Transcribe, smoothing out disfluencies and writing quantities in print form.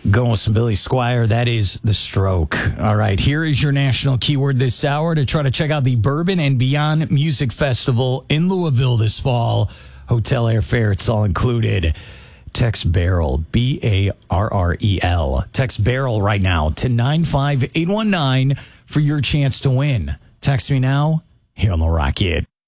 Going with some Billy Squier. That is The Stroke. All right, here is your national keyword this hour to try to check out the Bourbon and Beyond Music Festival in Louisville this fall. Hotel airfare, it's all included. Text Barrel, BARREL. Text Barrel right now to 95819 for your chance to win. Text me now here on The Rocket.